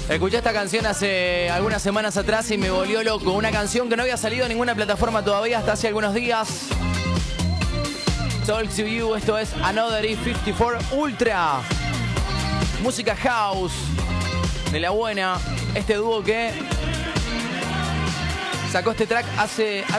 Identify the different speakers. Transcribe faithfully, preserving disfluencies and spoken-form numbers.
Speaker 1: Escuché esta canción hace algunas semanas atrás y me volvió loco. Una canción que no había salido en ninguna plataforma todavía hasta hace algunos días. Talk to You, esto es Another E cincuenta y cuatro Ultra. Música house de la buena. Este dúo que sacó este track hace